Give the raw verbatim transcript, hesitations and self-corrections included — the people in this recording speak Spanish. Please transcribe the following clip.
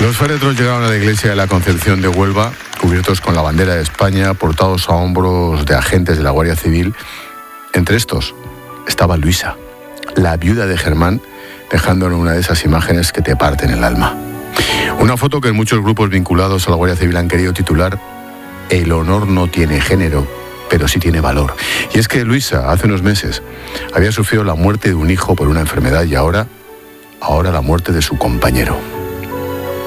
Los féretros llegaron a la iglesia de la Concepción de Huelva, cubiertos con la bandera de España, portados a hombros de agentes de la Guardia Civil. Entre estos estaba Luisa, la viuda de Germán, dejándonos una de esas imágenes que te parten el alma. Una foto que en muchos grupos vinculados a la Guardia Civil han querido titular "El honor no tiene género, pero sí tiene valor". Y es que Luisa, hace unos meses, había sufrido la muerte de un hijo por una enfermedad y ahora, ahora la muerte de su compañero.